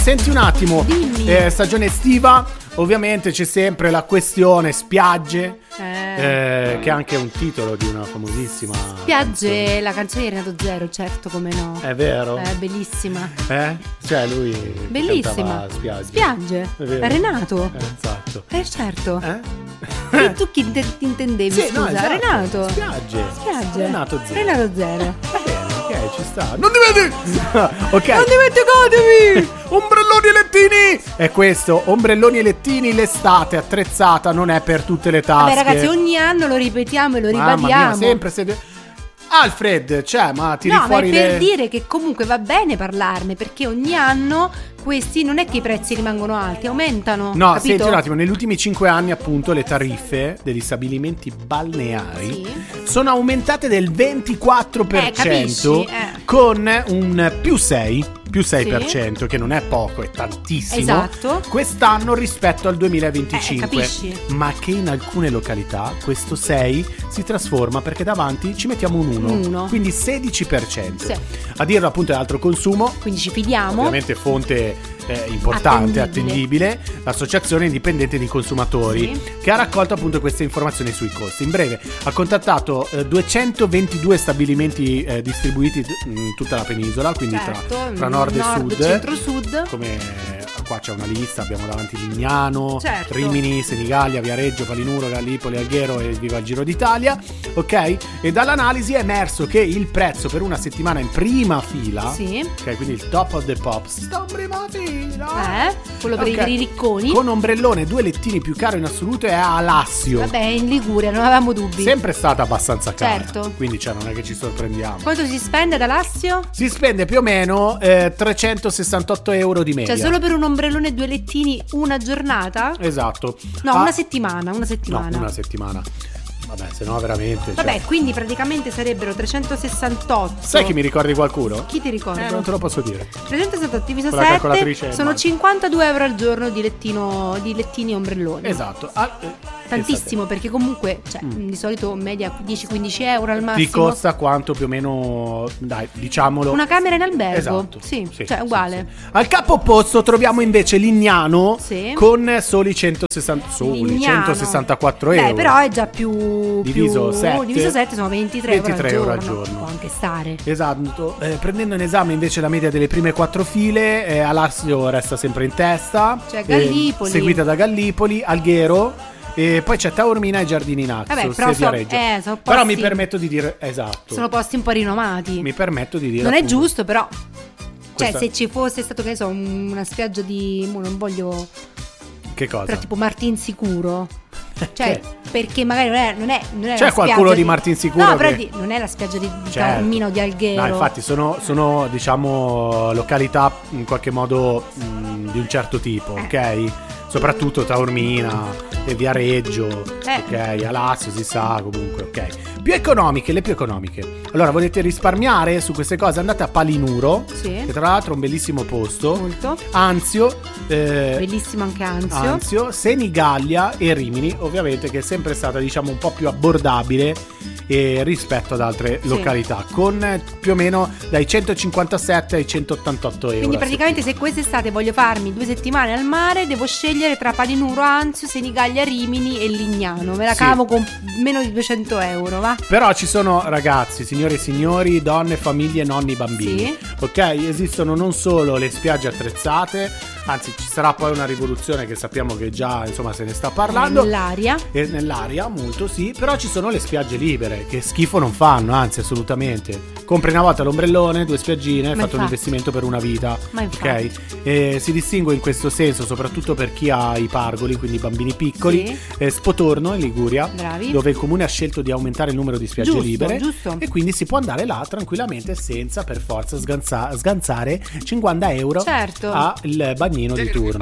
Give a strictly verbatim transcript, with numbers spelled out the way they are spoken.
senti un attimo, Dimmi. eh, stagione estiva, ovviamente c'è sempre la questione spiagge, Eh. eh, che è anche un titolo di una famosissima Spiagge, canzone. la canzone di Renato Zero, certo, come no. È vero? È bellissima. Eh? Cioè lui Bellissima. cantava spiagge. Spiagge. È vero. Renato. Eh, esatto. Eh certo. Eh? E tu chi te- ti intendevi? Sì, scusa? no, esatto. Renato. Spiagge. Spiagge. Renato Zero. Renato Zero. Va bene, ok, ci sta. Non dimentichi! Ok. Non dimenticatevi! Ombrelloni e lettini! È questo, ombrelloni e lettini, l'estate attrezzata non è per tutte le tasche. Vabbè ragazzi, ogni anno lo ripetiamo e lo Mamma ribadiamo. mia, sempre se... Alfred, cioè, ma tiri No, ma è fuori per le... dire che comunque va bene parlarne, perché ogni anno questi non è che i prezzi rimangono alti, aumentano. No, capito? senti un attimo, negli ultimi cinque anni appunto le tariffe degli stabilimenti balneari Sì. sono aumentate del ventiquattro per cento, Eh, capisci, eh. con un più sei, più sei per cento, che non è poco, è tantissimo, Esatto. quest'anno rispetto al duemilaventicinque. Eh, capisci? Ma che in alcune località questo sei si trasforma perché davanti ci mettiamo un uno, Un uno. quindi sedici per cento. Sì. A dirlo appunto è altro consumo. Quindi ci fidiamo. Ovviamente fonte eh, importante, attendibile. Attendibile. l'Associazione Indipendente di Consumatori, Sì. che ha raccolto appunto queste informazioni sui costi. In breve ha contattato eh, duecentoventidue stabilimenti eh, distribuiti in tutta la penisola, quindi Certo, tra, tra nord, nord, e sud, centro-sud. come qua c'è una lista, abbiamo davanti Lignano, Certo. Rimini, Senigallia, Viareggio, Palinuro, Gallipoli, Alghero e Viva il Giro d'Italia, ok? E dall'analisi è emerso che il prezzo per una settimana in prima fila, Sì. ok, quindi il top of the pops, sta in prima fila, Eh, quello per Ok. i ricconi. con ombrellone e due lettini più caro in assoluto è a Alassio. Vabbè, in Liguria, non avevamo dubbi. Sempre stata abbastanza cara, Certo. quindi cioè, non è che ci sorprendiamo. Quanto si spende ad Alassio? Si spende più o meno eh, trecentosessantotto euro di media. Cioè solo per un ombrellone e due lettini una giornata? Esatto. No, Ah, una settimana, una settimana. No, una settimana. Vabbè, se no veramente. Vabbè, cioè. quindi praticamente sarebbero trecentosessantotto. Sai chi mi ricordi qualcuno? Chi ti ricorda? Eh, non te lo posso dire. trecentosessantotto diviso Con la calcolatrice sette è sono male. cinquantadue euro al giorno di lettino di lettini e ombrelloni. Esatto. Ah, eh, Tantissimo, perché comunque cioè, Mm. di solito media dieci quindici euro al pensate. Ti massimo. costa quanto più o meno, dai, diciamolo. Una camera in albergo. Esatto. Sì, Sì, cioè sì, uguale. sì. Al capo opposto troviamo invece Lignano, Sì. con soli centosessanta soli Lignano. centosessantaquattro Beh, euro. però è già più Diviso più, sette. diviso sette sono ventitré, ventitré euro euro al al giorno. giorno. Può anche stare. Esatto. Eh, prendendo in esame invece la media delle prime quattro file, eh, Alassio resta sempre in testa, Cioè, Gallipoli. eh, seguita da Gallipoli, Alghero, e poi c'è Taormina e Giardini Naxos, Vabbè, sia però so- Viareggio. eh, sono Però posti- mi permetto di dire esatto. Sono posti un po' rinomati. Mi permetto di dire non è appunto, giusto, però. Cioè, Questa- se ci fosse stato, che ne so, un- una spiaggia di. mo non voglio. Che cosa? Però tipo Martin Sicuro. Cioè, Che? perché magari non è, non è, non è C'è la qualcuno spiaggia di Martin Sicuro No, però che- di- non è la spiaggia di, di Certo. Taormina o di Alghero. No, infatti sono, sono diciamo località in qualche modo mh, di un certo tipo, ok? Soprattutto Taormina e Viareggio, Eh. ok? Alassio si sa comunque, ok? Più economiche, le più economiche. Allora, volete risparmiare su queste cose? Andate a Palinuro, Sì. che tra l'altro è un bellissimo posto. Molto. Anzio, eh, Bellissimo anche Anzio. Anzio, Senigallia e Rimini, ovviamente, che è sempre stata diciamo un po' più abbordabile eh, rispetto ad altre Sì. località, con eh, più o meno dai centocinquantasette ai centottantotto euro. Quindi a praticamente se settimana. quest'estate voglio farmi due settimane al mare, devo scegliere tra Palinuro, Anzio, Senigallia, Rimini e Lignano. Me la Sì. cavo con meno di duecento euro, va? Però ci sono ragazzi, signore e signori, donne, famiglie, nonni, bambini. Sì. Ok, esistono non solo le spiagge attrezzate, anzi ci sarà poi una rivoluzione che sappiamo che già insomma se ne sta parlando. Nell'aria. E nell'aria, molto sì, però ci sono le spiagge libere che schifo non fanno, anzi assolutamente. Compri una volta l'ombrellone, due spiaggine, hai Ma fatto un infatti. investimento per una vita. Ma infatti. Ok? E si distingue in questo senso soprattutto per chi ha i pargoli, quindi bambini piccoli. Sì. Eh, Spotorno in Liguria, Bravi. dove il comune ha scelto di aumentare il numero di spiagge Giusto, libere. giusto. E quindi si può andare là tranquillamente senza per forza sganza- sganzare cinquanta euro Certo. al bagnino di turno.